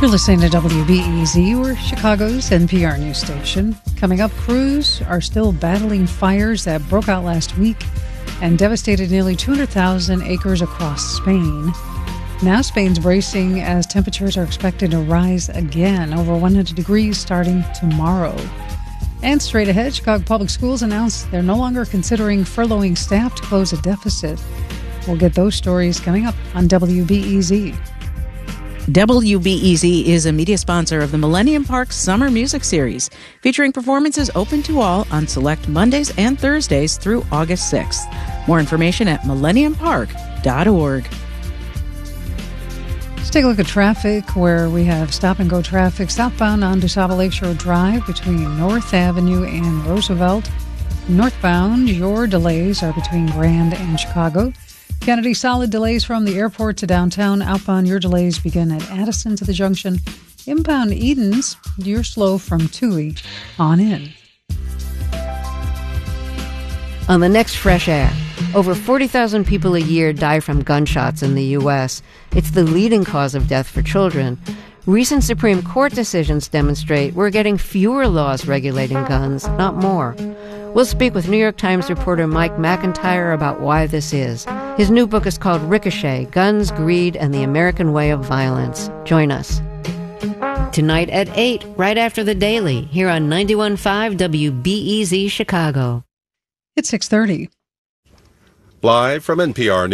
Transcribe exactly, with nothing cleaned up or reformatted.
You're listening to W B E Z, or Chicago's N P R news station. Coming up, crews are still battling fires that broke out last week and devastated nearly two hundred thousand acres across Spain. Now Spain's bracing as temperatures are expected to rise again, over one hundred degrees starting tomorrow. And straight ahead, Chicago Public Schools announced they're no longer considering furloughing staff to close a deficit. We'll get those stories coming up on W B E Z. W B E Z is a media sponsor of the Millennium Park Summer Music Series, featuring performances open to all on select Mondays and Thursdays through August sixth. More information at millennium park dot org. Let's take a look at traffic, where we have stop-and-go traffic southbound on DeSable Lakeshore Drive between North Avenue and Roosevelt. Northbound, your delays are between Grand and Chicago. Kennedy, solid delays from the airport to downtown. Outbound, your delays begin at Addison to the junction. Inbound Edens, you're slow from Toohey on in. On the next Fresh Air, over forty thousand people a year die from gunshots in the U S. It's the leading cause of death for children. Recent Supreme Court decisions demonstrate we're getting fewer laws regulating guns, not more. We'll speak with New York Times reporter Mike McIntyre about why this is. His new book is called Ricochet: Guns, Greed, and the American Way of Violence. Join us tonight at eight, right after the Daily, here on ninety-one point five W B E Z Chicago. It's six thirty. Live from N P R News.